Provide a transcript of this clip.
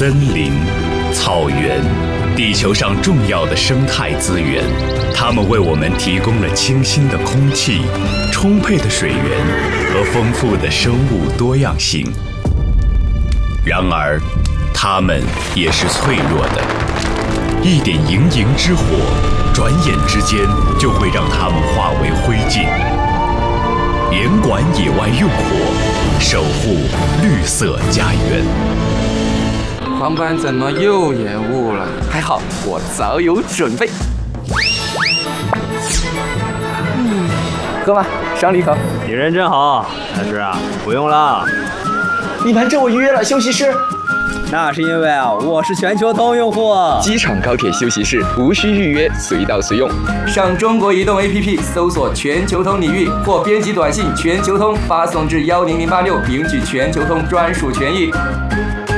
森林、草原，地球上重要的生态资源，它们为我们提供了清新的空气、充沛的水源和丰富的生物多样性。然而，它们也是脆弱的，一点营营之火，转眼之间就会让它们化为灰烬。严管野外用火，守护绿色家园。 航班怎么又延误了？还好我早有准备。喝吧，赏你一口。 你人真好，但是不用了。 你瞒着我预约了休息室。 那是因为我是全球通用户。 机场高铁休息室无需预约，随到随用。上中国移动 APP 搜索“全球通”领域，或编辑短信“全球通”发送至10086，领取全球通专属权益。